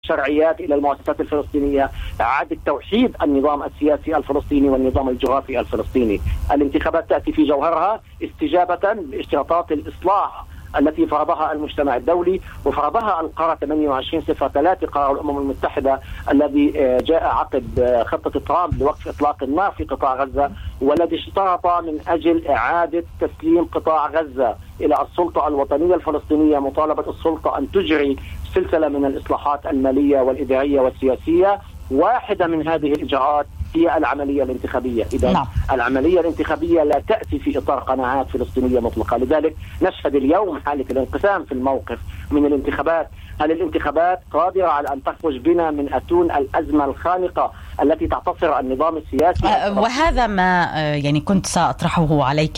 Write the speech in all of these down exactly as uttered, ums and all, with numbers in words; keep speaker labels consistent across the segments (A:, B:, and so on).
A: شرعيات إلى المؤسسات الفلسطينية، إعادة توحيد النظام السياسي الفلسطيني والنظام الجغرافي الفلسطيني. الانتخابات تأتي في جوهرها استجابة لاشتراطات الإصلاح التي فرضها المجتمع الدولي وفرضها القرار ثمانية وعشرين صفر ثلاثة قرار الأمم المتحدة الذي جاء عقب خطة ترامب لوقف إطلاق النار في قطاع غزة، والذي اشترط من أجل إعادة تسليم قطاع غزة إلى السلطة الوطنية الفلسطينية، مطالبة السلطة أن تجري سلسلة من الإصلاحات المالية والإدارية والسياسية. واحدة من هذه الإجراءات هي العملية الانتخابية. إذا نعم. العملية الانتخابية لا تأتي في إطار قناعات فلسطينية مطلقة، لذلك نشهد اليوم حالة الانقسام في الموقف من الانتخابات. هل الانتخابات قادرة على أن تخرج بنا من أتون الأزمة الخانقة التي تعتصر النظام السياسي؟
B: وهذا ما يعني كنت سأطرحه عليك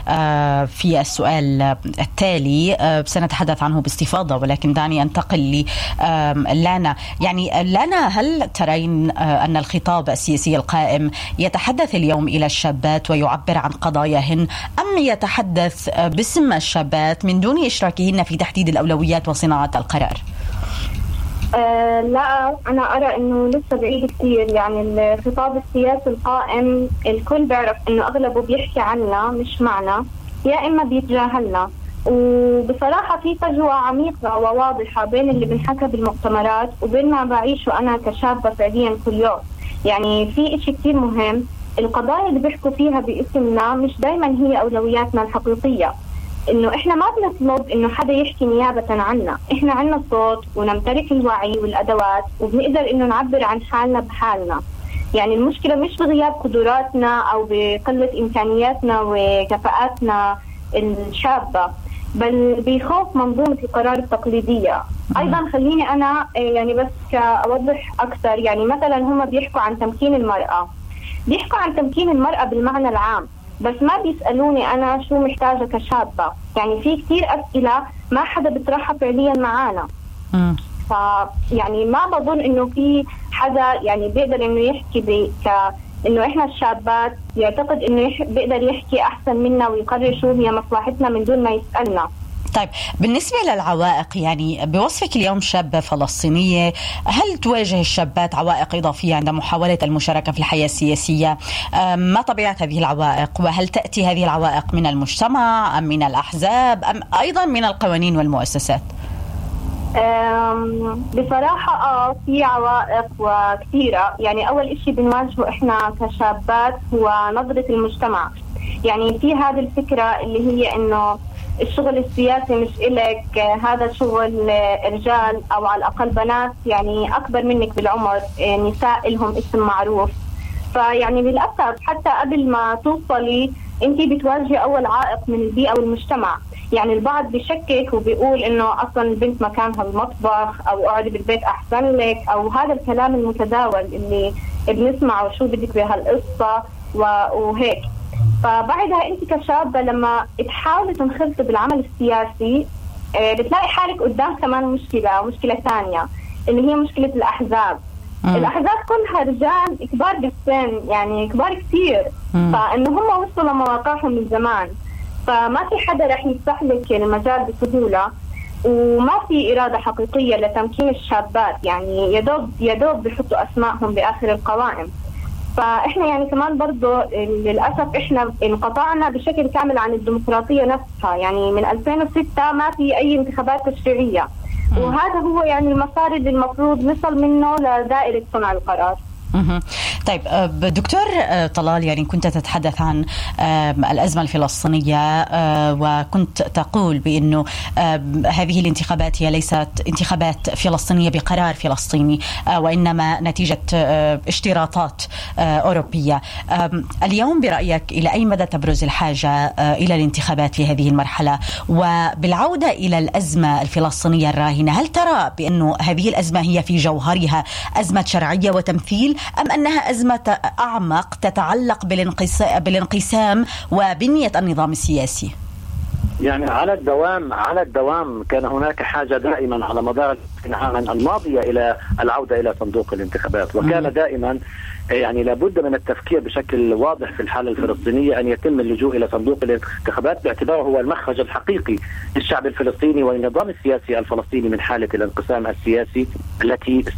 B: في السؤال التالي، سنتحدث عنه باستفاضة، ولكن دعني أنتقل للانا. يعني لانا، هل ترين أن الخطاب السياسي القائم يتحدث اليوم إلى الشابات ويعبر عن قضاياهن، أم يتحدث باسم الشابات من دون إشراكهن في تحديد الأولويات وصناعة القرار؟
C: أه لا، أنا أرى أنه لسه بعيد كثير. يعني الخطاب السياسي القائم الكل بيعرف أنه أغلبه بيحكي عنا مش معنا، يا إما بيتجاهلنا. وبصراحة في فجوة عميقة وواضحة بين اللي بنحكى بالمؤتمرات وبين ما بعيشه أنا كشابة فعليا كل يوم. يعني في إشي كثير مهم، القضايا اللي بيحكوا فيها باسمنا مش دايما هي أولوياتنا الحقيقية. إنه إحنا ما بنطلب إنه حدا يحكي نيابة عنا، إحنا عنا صوت ونمتلك الوعي والأدوات وبنقدر إنه نعبر عن حالنا بحالنا. يعني المشكلة مش بغياب قدراتنا أو بقلة إمكانياتنا وكفاءاتنا الشابة، بل بخوف منظومة القرار التقليدية. أيضا خليني أنا يعني بس كأوضح أكثر. يعني مثلا هم بيحكوا عن تمكين المرأة، بيحكوا عن تمكين المرأة بالمعنى العام، بس ما بيسألوني أنا شو محتاجة كشابة. يعني في كتير أسئلة ما حدا بيطرحها فعليا معانا. ف يعني ما بظن إنه في حدا يعني بيقدر إنه يحكي بك إنه إحنا الشابات يعتقد إنه يح... بيقدر يحكي أحسن منا ويقرر شو هي مصلحتنا من دون ما يسألنا.
B: طيب، بالنسبة للعوائق، يعني بوصفك اليوم شابة فلسطينية، هل تواجه الشابات عوائق إضافية عند محاولة المشاركة في الحياة السياسية؟ ما طبيعة هذه العوائق؟ وهل تأتي هذه العوائق من المجتمع أم من الأحزاب أم أيضا من القوانين والمؤسسات؟
C: بصراحة آه في عوائق وكثيرة. يعني أول إشي بنواجهه إحنا كشابات هو نظرة المجتمع. يعني في هذه الفكرة اللي هي إنه الشغل السياسي مش إلك، هذا شغل رجال أو على الأقل بنات يعني أكبر منك بالعمر، نساء لهم اسم معروف. فيعني للأسف حتى قبل ما توصلي أنتي بتواجهي أول عائق من البيئة والمجتمع. يعني البعض بيشكك وبيقول إنه أصلا البنت مكانها المطبخ أو اقعدي بالبيت أحسن لك، أو هذا الكلام المتداول اللي بنسمعه شو بدك بهالقصة وهيك. فبعدها انت كشابة لما تحاولي تنخرطي بالعمل السياسي بتلاقي حالك قدام كمان مشكلة مشكلة ثانية اللي هي مشكلة الأحزاب. مم. الأحزاب كلها رجال كبار بالسن، يعني كبار كثير، فإنه هم وصلوا لمواقعهم من زمان، فما في حدا رح يفتح لك المجال بسهولة، وما في إرادة حقيقية لتمكين الشابات. يعني يدوب يدوب بيحطوا أسمائهم بآخر القوائم. فإحنا يعني كمان برضو للأسف إحنا انقطعنا بشكل كامل عن الديمقراطية نفسها. يعني من ألفين وستة ما في أي انتخابات تشريعية، وهذا هو يعني المسار اللي المفروض نصل منه لدائرة صنع القرار.
B: طيب دكتور طلال، يعني كنت تتحدث عن الأزمة الفلسطينية وكنت تقول بأنه هذه الانتخابات هي ليست انتخابات فلسطينية بقرار فلسطيني، وإنما نتيجة اشتراطات أوروبية. اليوم برأيك إلى أي مدى تبرز الحاجة إلى الانتخابات في هذه المرحلة؟ وبالعودة إلى الأزمة الفلسطينية الراهنة، هل ترى بأنه هذه الأزمة هي في جوهرها أزمة شرعية وتمثيل، أم أنها أزمة أعمق تتعلق بالانقسام وبنية النظام السياسي؟
A: يعني على الدوام على الدوام كان هناك حاجة دائما على مدار العام الماضية إلى العودة إلى صندوق الانتخابات، وكان دائما يعني لابد من التفكير بشكل واضح في الحالة الفلسطينية أن يتم اللجوء إلى صندوق الانتخابات باعتباره هو المخرج الحقيقي للشعب الفلسطيني والنظام السياسي الفلسطيني من حالة الانقسام السياسي التي